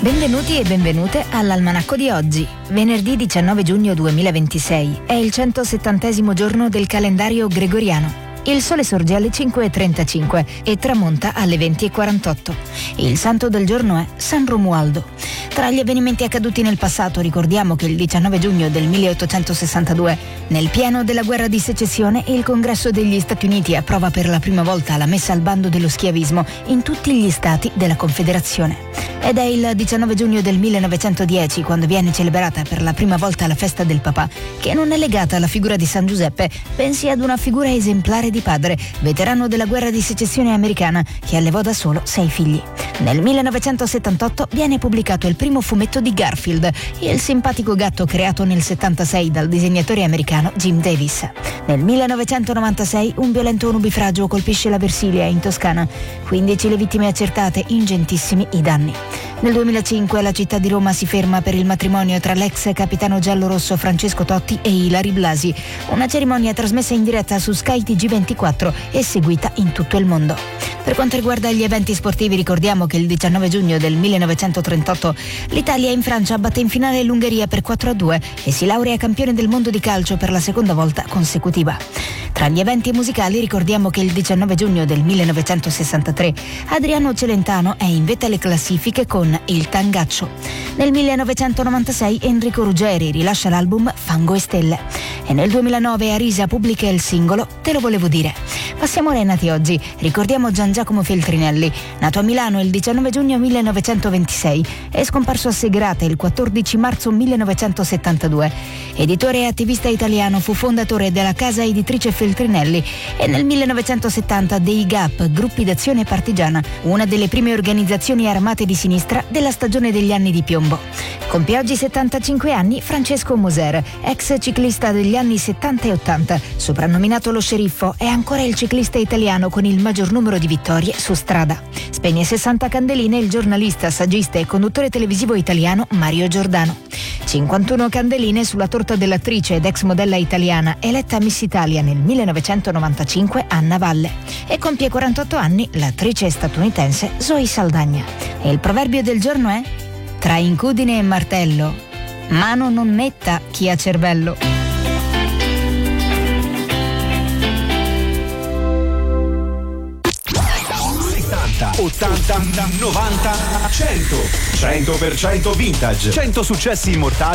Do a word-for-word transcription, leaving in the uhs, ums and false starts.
Benvenuti e benvenute all'Almanacco di oggi, venerdì diciannove giugno duemilaventisei. È il centosettantesimo giorno del calendario gregoriano. Il sole sorge alle cinque e trentacinque e tramonta alle venti e quarantotto. Il santo del giorno è San Romualdo. Tra gli avvenimenti accaduti nel passato ricordiamo che il diciannove giugno del milleottocentosessantadue, nel pieno della guerra di secessione, il Congresso degli Stati Uniti approva per la prima volta la messa al bando dello schiavismo in tutti gli stati della Confederazione. Ed è il diciannove giugno del millenovecentodieci quando viene celebrata per la prima volta la festa del papà, che non è legata alla figura di San Giuseppe, bensì ad una figura esemplare di padre, veterano della guerra di secessione americana, che allevò da solo sei figli. Nel millenovecentosettantotto viene pubblicato il primo fumetto di Garfield, il simpatico gatto creato nel settantasei dal disegnatore americano Jim Davis. Nel millenovecentonovantasei un violento nubifragio colpisce la Versilia in Toscana, quindici le vittime accertate, ingentissimi i danni. Nel duemilacinque la città di Roma si ferma per il matrimonio tra l'ex capitano giallorosso Francesco Totti e Ilary Blasi, una cerimonia trasmessa in diretta su Sky T G ventiquattro e seguita in tutto il mondo. Per quanto riguarda gli eventi sportivi ricordiamo che il diciannove giugno del millenovecentotrentotto l'Italia in Francia batte in finale l'Ungheria per quattro a due e si laurea campione del mondo di calcio per la seconda volta consecutiva. Tra gli eventi musicali ricordiamo che il diciannove giugno del millenovecentosessantatré Adriano Celentano è in vetta alle classifiche con Il Tangaccio. Nel millenovecentonovantasei Enrico Ruggeri rilascia l'album Fango e Stelle e nel duemilanove Arisa pubblica il singolo Te lo volevo dire. Passiamo ai nati oggi. Ricordiamo Gian Giacomo Feltrinelli, nato a Milano il diciannove giugno millenovecentoventisei e scomparso a Segrate il quattordici marzo millenovecentosettantadue. Editore e attivista italiano, fu fondatore della casa editrice Feltrinelli e nel millenovecentosettanta dei G A P, Gruppi d'Azione Partigiana, una delle prime organizzazioni armate di sinistra della stagione degli anni di piombo. Compie oggi settantacinque anni Francesco Moser, ex ciclista degli anni settanta e ottanta, soprannominato lo sceriffo, è ancora il ciclista italiano con il maggior numero di vittorie su strada. Spegne sessanta candeline il giornalista, saggista e conduttore televisivo italiano Mario Giordano. cinquantuno candeline sulla torta dell'attrice ed ex modella italiana eletta Miss Italia nel millenovecentonovantacinque Anna Valle. E compie quarantotto anni l'attrice statunitense Zoe Saldana. E il proverbio del giorno è: tra incudine e martello, mano non metta chi ha cervello. ottanta, novanta, cento. cento per cento vintage. cento successi immortali